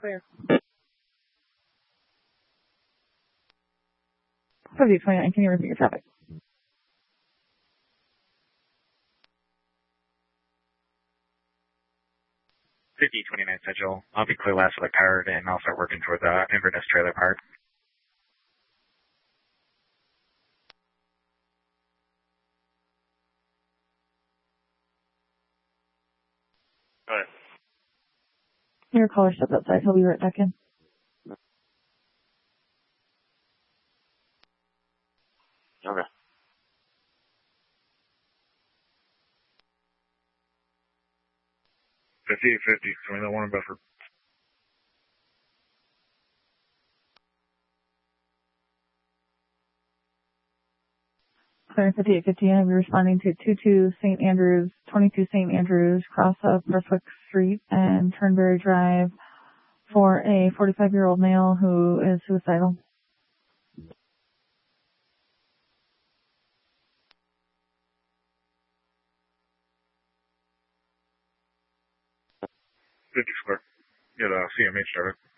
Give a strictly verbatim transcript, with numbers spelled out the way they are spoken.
Clear. fifty twenty-nine, can you repeat your traffic? fifty twenty-nine Central. I'll be clear last for the card, and I'll start working toward the Inverness Trailer Park. Go ahead. Your caller stepped outside. He'll be right back in. Okay. fifty fifty, join the Warren Buffer. Clearing fifty-eight fifty, I'll be responding to twenty-two Saint Andrews, twenty-two Saint Andrews, cross of Brunswick Street and Turnberry Drive for a forty-five-year-old male who is suicidal. fifty square. Get a C M H started.